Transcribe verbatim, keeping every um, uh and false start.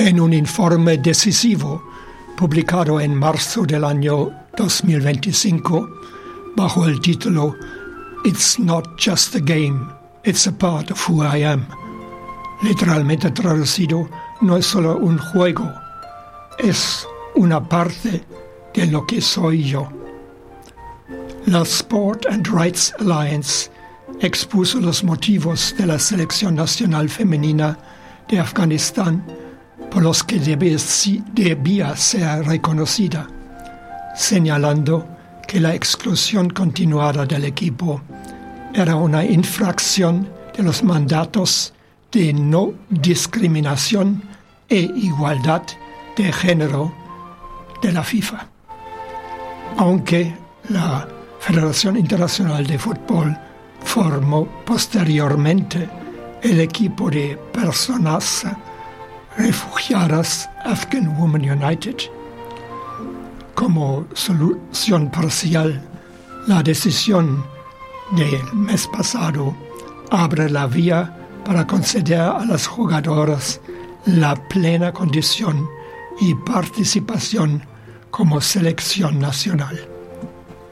En un informe decisivo publicado en marzo del año dos mil veinticinco bajo el título It's not just a game, it's a part of who I am. Literalmente traducido, no es solo un juego, es una parte de lo que soy yo. La Sport and Rights Alliance expuso los motivos de la selección nacional femenina de Afganistán por los que debía, debía ser reconocida, señalando que la exclusión continuada del equipo era una infracción de los mandatos de no discriminación e igualdad de género de la FIFA. Aunque la Federación Internacional de Fútbol formó posteriormente el equipo de personas refugiadas Afghan Women United. Como solución parcial, la decisión del mes pasado abre la vía para conceder a las jugadoras la plena condición y participación como selección nacional.